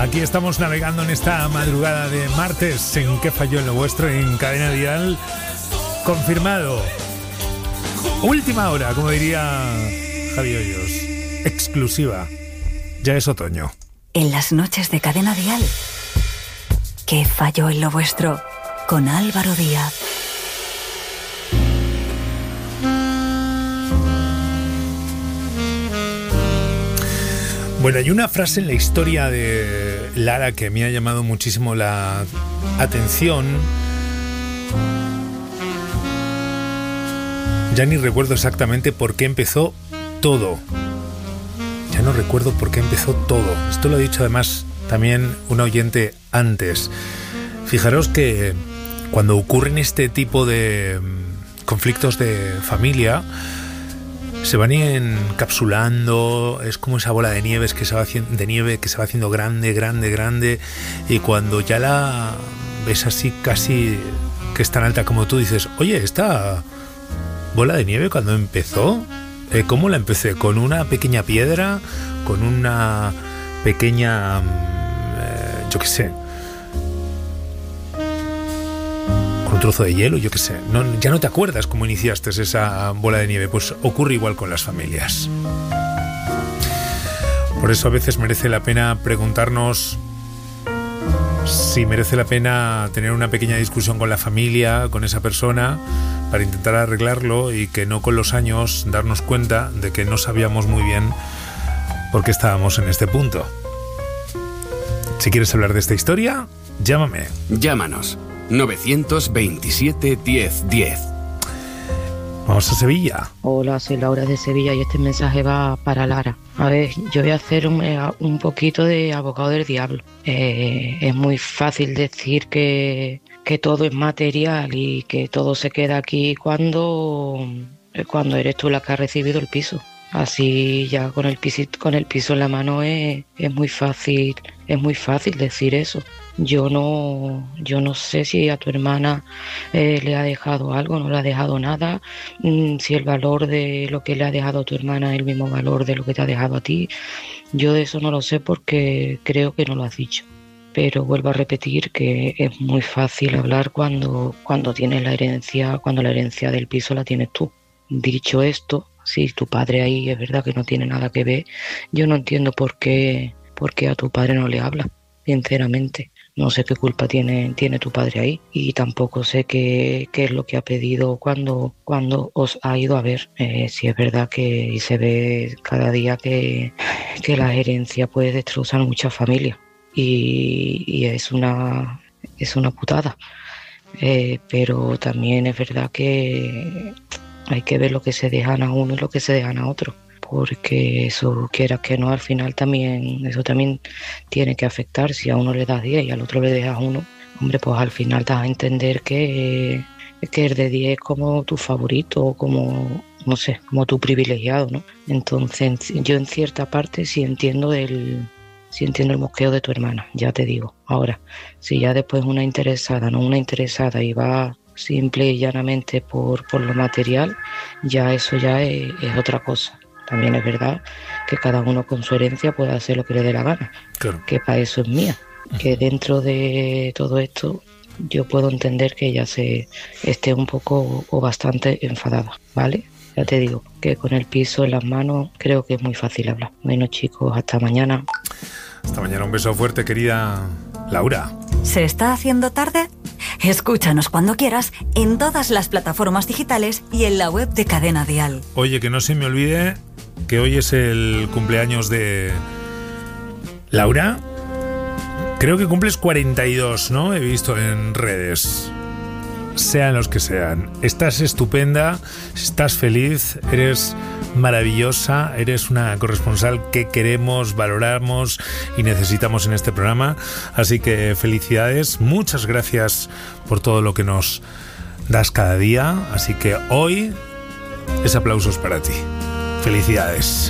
Aquí estamos navegando en esta madrugada de martes. ¿En qué falló en lo vuestro? En Cadena Dial. Confirmado. Última hora, como diría Javi Hoyos. Exclusiva. Ya es otoño. En las noches de Cadena Dial. ¿Qué falló en lo vuestro? Con Álvaro Díaz. Bueno, hay una frase en la historia de Lara que me ha llamado muchísimo la atención. Ya ni recuerdo exactamente por qué empezó todo. Ya no recuerdo por qué empezó todo. Esto lo ha dicho además también un oyente antes. Fijaros que cuando ocurren este tipo de conflictos de familia, se van encapsulando, es como esa bola de nieve que se va haciendo grande, y cuando ya la ves así casi que es tan alta como tú, dices, oye, esta bola de nieve cuando empezó, ¿cómo la empecé? ¿Con una pequeña piedra? ¿Con una pequeña, yo qué sé, un trozo de hielo, yo qué sé? Ya no te acuerdas cómo iniciaste esa bola de nieve. Pues ocurre igual con las familias. Por eso a veces merece la pena preguntarnos si merece la pena tener una pequeña discusión con la familia, con esa persona, para intentar arreglarlo, y que no con los años darnos cuenta de que no sabíamos muy bien por qué estábamos en este punto. Si quieres hablar de esta historia, llámame. Llámanos. 927 10 10. Vamos a Sevilla. Hola, soy Laura de Sevilla y este mensaje va para Lara. A ver, yo voy a hacer un poquito de abogado del diablo. Es muy fácil decir que todo es material y que todo se queda aquí cuando eres tú la que ha recibido el piso. Así ya con el piso en la mano es muy fácil decir eso. Yo no sé si a tu hermana le ha dejado algo, no le ha dejado nada, si el valor de lo que le ha dejado a tu hermana es el mismo valor de lo que te ha dejado a ti. Yo de eso no lo sé porque creo que no lo has dicho. Pero vuelvo a repetir que es muy fácil hablar cuando tienes la herencia, cuando la herencia del piso la tienes tú. Dicho esto, si tu padre ahí es verdad que no tiene nada que ver, yo no entiendo por qué a tu padre no le habla, sinceramente. No sé qué culpa tiene tu padre ahí, y tampoco sé qué es lo que ha pedido cuando os ha ido a ver. Si es verdad que se ve cada día que la herencia puede destrozar muchas familias, y es una putada. Pero también es verdad que hay que ver lo que se dejan a uno y lo que se dejan a otro, porque eso, quieras que no, al final eso también tiene que afectar. Si a uno le das 10 y al otro le dejas 1, hombre, pues al final te vas a entender que el de 10 es como tu favorito, como, no sé, como tu privilegiado, ¿no? Entonces yo en cierta parte sí entiendo el mosqueo de tu hermana, ya te digo. Ahora, si ya después una interesada y va simple y llanamente por lo material, ya eso ya es otra cosa. También es verdad que cada uno con su herencia puede hacer lo que le dé la gana. Claro. Que para eso es mía. Que dentro de todo esto yo puedo entender que ella se esté un poco o bastante enfadada, ¿vale? Ya te digo que con el piso en las manos creo que es muy fácil hablar. Bueno, chicos, hasta mañana. Hasta mañana, un beso fuerte, querida Laura. ¿Se está haciendo tarde? Escúchanos cuando quieras en todas las plataformas digitales y en la web de Cadena Dial. Oye, que no se me olvide que hoy es el cumpleaños de Laura. Creo que cumples 42, ¿no? He visto en redes. Sean los que sean. Estás estupenda, estás feliz, eres maravillosa, eres una corresponsal que queremos, valoramos y necesitamos en este programa. Así que felicidades, muchas gracias por todo lo que nos das cada día. Así que hoy es aplausos para ti. Felicidades.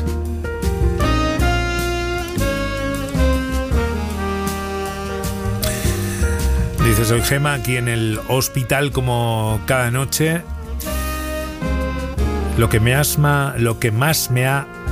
Dice, soy Gema, aquí en el hospital como cada noche. Lo que más me ha